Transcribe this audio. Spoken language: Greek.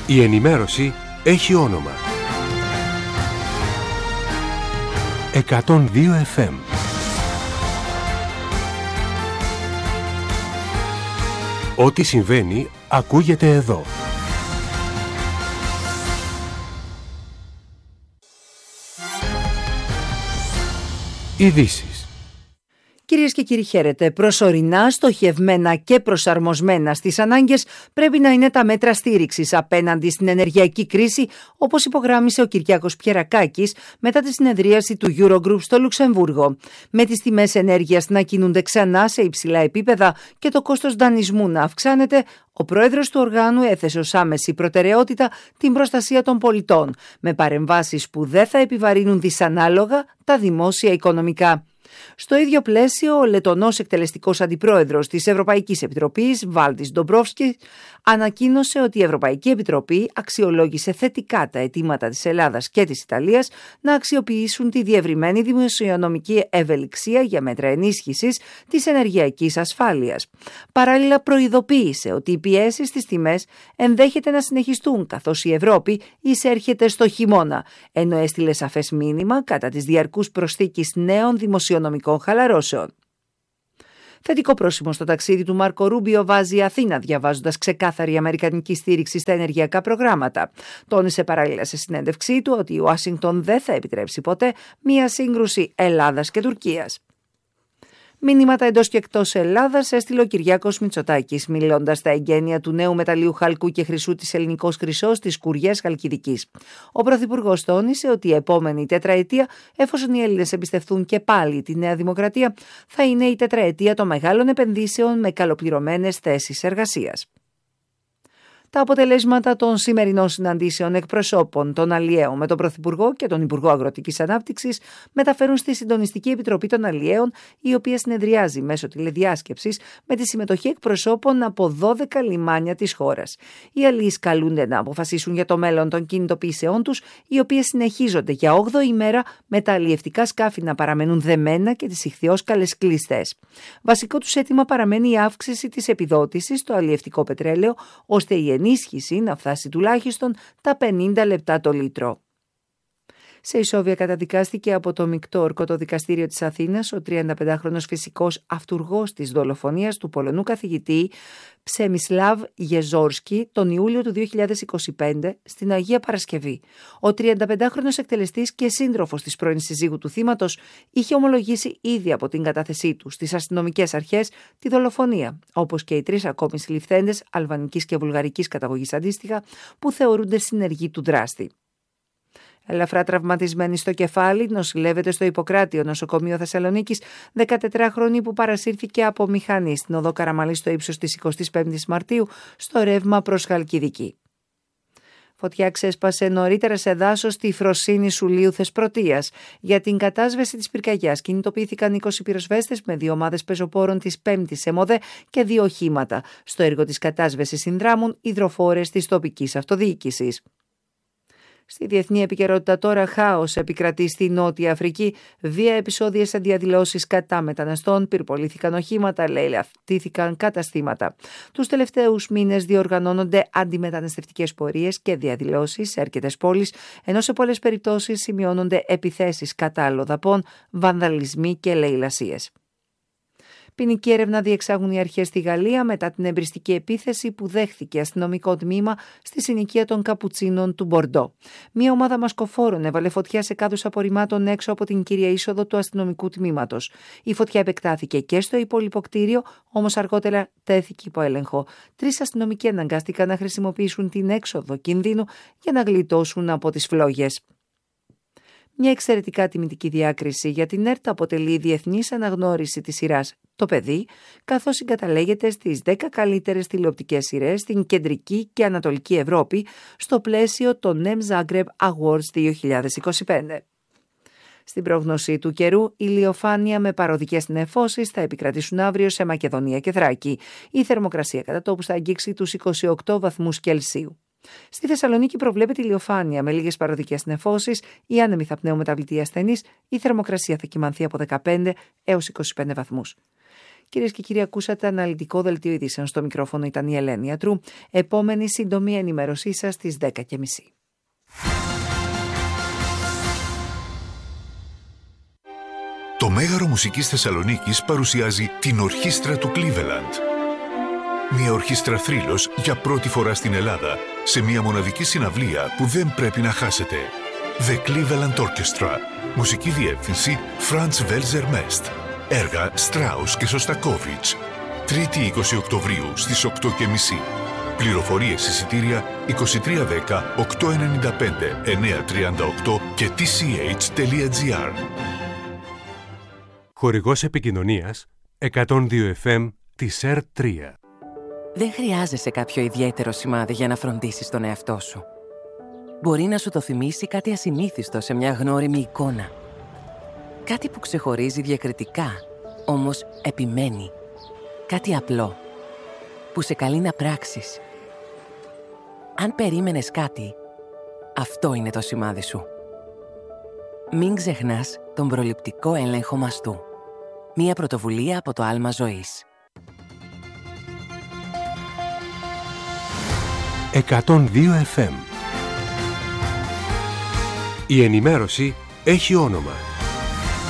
Η ενημέρωση έχει όνομα. 102 FM. Ό,τι συμβαίνει ακούγεται εδώ. Ειδήσεις. Κυρίες και κύριοι, χαίρετε. Προσωρινά, στοχευμένα και προσαρμοσμένα στις ανάγκες πρέπει να είναι τα μέτρα στήριξης απέναντι στην ενεργειακή κρίση, όπως υπογράμμισε ο Κυριάκος Πιερακάκης μετά τη συνεδρίαση του Eurogroup στο Λουξεμβούργο. Με τις τιμές ενέργειας να κινούνται ξανά σε υψηλά επίπεδα και το κόστος δανεισμού να αυξάνεται, ο πρόεδρος του οργάνου έθεσε ως άμεση προτεραιότητα την προστασία των πολιτών, με παρεμβάσεις που δεν θα επιβαρύνουν δυσανάλογα τα δημόσια οικονομικά. Στο ίδιο πλαίσιο, ο Λετονός εκτελεστικός αντιπρόεδρος της Ευρωπαϊκής Επιτροπής, Βάλτις Ντομπρόφσκης, ανακοίνωσε ότι η Ευρωπαϊκή Επιτροπή αξιολόγησε θετικά τα αιτήματα της Ελλάδας και της Ιταλίας να αξιοποιήσουν τη διευρυμένη δημοσιονομική ευελιξία για μέτρα ενίσχυσης της ενεργειακής ασφάλειας. Παράλληλα, προειδοποίησε ότι οι πιέσεις στις τιμές ενδέχεται να συνεχιστούν καθώς η Ευρώπη εισέρχεται στο χειμώνα, ενώ έστειλε σαφές μήνυμα κατά της διαρκούς προσθήκης νέων δημοσιονομικών χαλαρώσεων. Θετικό πρόσημο στο ταξίδι του Μάρκο Ρούμπιο βάζει η Αθήνα, διαβάζοντας ξεκάθαρη αμερικανική στήριξη στα ενεργειακά προγράμματα. Τόνισε παράλληλα σε συνέντευξή του ότι η Ουάσιγκτον δεν θα επιτρέψει ποτέ μία σύγκρουση Ελλάδας και Τουρκίας. Μήνυματα εντός και εκτός Ελλάδας έστειλε ο Κυριάκος Μητσοτάκης, μιλώντας στα εγγένεια του νέου μεταλλίου χαλκού και χρυσού της Ελληνικός Χρυσός της Κουριές Χαλκιδικής. Ο Πρωθυπουργός τόνισε ότι η επόμενη τετραετία, εφόσον οι Έλληνες εμπιστευτούν και πάλι τη Νέα Δημοκρατία, θα είναι η τετραετία των μεγάλων επενδύσεων με καλοπληρωμένες θέσεις εργασίας. Τα αποτελέσματα των σημερινών συναντήσεων εκπροσώπων των αλλιέων με τον Πρωθυπουργό και τον Υπουργό Αγροτικής Ανάπτυξης μεταφέρουν στη Συντονιστική Επιτροπή των Αλλιέων, η οποία συνεδριάζει μέσω τηλεδιάσκεψης με τη συμμετοχή εκπροσώπων από 12 λιμάνια της χώρας. Οι αλλιείς καλούνται να αποφασίσουν για το μέλλον των κινητοποιήσεών τους, οι οποίες συνεχίζονται για 8η μέρα, με τα αλλιευτικά σκάφη να παραμένουν δεμένα και τις ιχθυόσκαλες κλειστές. Βασικό τους αίτημα παραμένει η αύξηση της επιδότησης στο αλλιευτικό πετρέλαιο, ώστε η ενίσχυση να φτάσει τουλάχιστον τα 50 λεπτά το λίτρο. Σε ισόβια καταδικάστηκε από το Μεικτό Ορκωτό Δικαστήριο της Αθήνας ο 35χρονος φυσικός αυτουργός της δολοφονίας του Πολωνού καθηγητή Ψεμισλάβ Γεζόρσκι τον Ιούλιο του 2025 στην Αγία Παρασκευή. Ο 35χρονος εκτελεστής και σύντροφος της πρώην συζύγου του θύματος είχε ομολογήσει ήδη από την κατάθεσή του στις αστυνομικές αρχές τη δολοφονία, όπως και οι 3 ακόμη συλληφθέντες αλβανικής και βουλγαρικής καταγωγής αντίστοιχα, που θεωρούνται συνεργοί του δράστη. Ελαφρά τραυματισμένη στο κεφάλι, νοσηλεύεται στο Ιπποκράτιο Νοσοκομείο Θεσσαλονίκης 14χρονη που παρασύρθηκε από μηχανή στην οδό Καραμαλή στο ύψος της 25ης Μαρτίου στο ρεύμα προς Χαλκιδική. Φωτιά ξέσπασε νωρίτερα σε δάσος στη Φροσύνη Σουλίου Θεσπρωτείας. Για την κατάσβεση της πυρκαγιάς κινητοποιήθηκαν 20 πυροσβέστες με 2 ομάδες πεζοπόρων της 5ης ΕΜΟΔΕ και 2 οχήματα. Στο έργο της κατάσβεσης συνδράμουν υδροφόρες της τοπικής αυτοδιοίκησης. Στη διεθνή επικαιρότητα τώρα, χάος επικρατεί στη Νότια Αφρική. Βία επεισόδια σε διαδηλώσεις κατά μεταναστών, πυρπολήθηκαν οχήματα, λαιλατήθηκαν καταστήματα. Τους τελευταίους μήνες διοργανώνονται αντιμεταναστευτικές πορείες και διαδηλώσεις σε αρκετές πόλεις, ενώ σε πολλές περιπτώσεις σημειώνονται επιθέσεις κατά αλλοδαπών, βανδαλισμοί και λαιλασίες. Ποινική έρευνα διεξάγουν οι αρχές στη Γαλλία μετά την εμπριστική επίθεση που δέχθηκε αστυνομικό τμήμα στη συνοικία των Καπουτσίνων του Μπορντό. Μία ομάδα μασκοφόρων έβαλε φωτιά σε κάδους απορριμμάτων έξω από την κύρια είσοδο του αστυνομικού τμήματος. Η φωτιά επεκτάθηκε και στο υπόλοιπο κτίριο, όμως αργότερα τέθηκε υπό έλεγχο. 3 αστυνομικοί αναγκάστηκαν να χρησιμοποιήσουν την έξοδο κινδύνου για να γλιτώσουν από τις φλόγες. Μια εξαιρετικά τιμητική διάκριση για την ΕΡΤ αποτελεί η διεθνής αναγνώριση της σειράς «Το παιδί», καθώς συγκαταλέγεται στις 10 καλύτερες τηλεοπτικές σειρές στην κεντρική και ανατολική Ευρώπη στο πλαίσιο των NEM Zagreb Awards 2025. Στην πρόγνωση του καιρού, ηλιοφάνεια με παροδικές νεφώσεις θα επικρατήσουν αύριο σε Μακεδονία και Θράκη. Η θερμοκρασία κατά τόπους θα αγγίξει τους 28 βαθμούς Κελσίου. Στη Θεσσαλονίκη προβλέπεται ηλιοφάνεια με λίγες παροδικές νεφώσεις, οι άνεμοι θα πνέουν μεταβλητή ασθενείς, η θερμοκρασία θα κυμανθεί από 15 έως 25 βαθμούς. Κυρίες και κύριοι, ακούσατε αναλυτικό δελτίο ειδήσεων. Στο μικρόφωνο ήταν η Ελένη Ατρού. Επόμενη σύντομη ενημέρωσή σας στις 10:30. Το Μέγαρο Μουσικής Θεσσαλονίκης παρουσιάζει την Ορχήστρα του Cleveland. Μια ορχήστρα θρύλος για πρώτη φορά στην Ελλάδα, σε μια μοναδική συναυλία που δεν πρέπει να χάσετε. The Cleveland Orchestra. Μουσική διεύθυνση Franz Welser Mest. Έργα Strauss και Σωστακόβιτς. 3η 20 Οκτωβρίου στις 8:30. Πληροφορίες εισιτήρια 2310 895 938 και tch.gr. Χορηγός επικοινωνίας 102 FM της ΕΡΤ3. Δεν χρειάζεσαι κάποιο ιδιαίτερο σημάδι για να φροντίσεις τον εαυτό σου. Μπορεί να σου το θυμίσει κάτι ασυνήθιστο σε μια γνώριμη εικόνα. Κάτι που ξεχωρίζει διακριτικά, όμως επιμένει. Κάτι απλό, που σε καλεί να πράξεις. Αν περίμενες κάτι, αυτό είναι το σημάδι σου. Μην ξεχνάς τον προληπτικό έλεγχο μαστού. Μία πρωτοβουλία από το Άλμα Ζωής. 102 FM. Η ενημέρωση έχει όνομα.